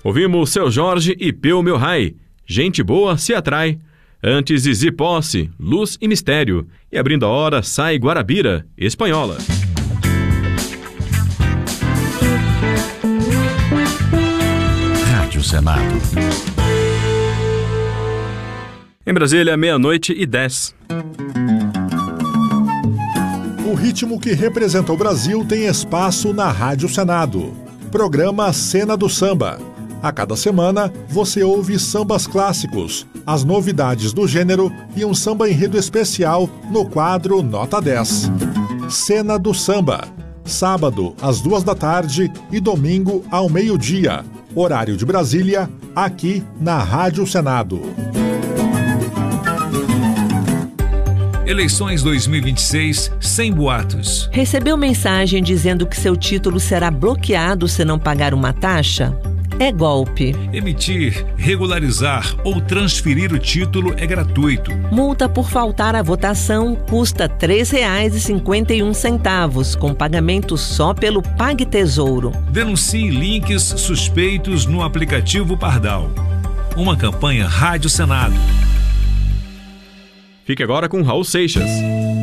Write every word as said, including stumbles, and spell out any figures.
Ouvimos Seu Jorge e Peu Meu Rai, Gente Boa Se Atrai. Antes Zizi Posse, Luz e Mistério. E abrindo a hora, Sai Guarabira, Espanhola. Rádio Senado. Em Brasília, meia-noite e dez. O ritmo que representa o Brasil tem espaço na Rádio Senado. Programa Cena do Samba. A cada semana, você ouve sambas clássicos, as novidades do gênero e um samba enredo especial no quadro Nota dez. Cena do Samba. Sábado, às duas da tarde e domingo, ao meio-dia. Horário de Brasília, aqui na Rádio Senado. Eleições dois mil e vinte e seis, sem boatos. Recebeu mensagem dizendo que seu título será bloqueado se não pagar uma taxa? É golpe. Emitir, regularizar ou transferir o título é gratuito. Multa por faltar à votação custa três reais e cinquenta e um centavos, com pagamento só pelo PagTesouro. Denuncie links suspeitos no aplicativo Pardal. Uma campanha Rádio Senado. Fique agora com Raul Seixas.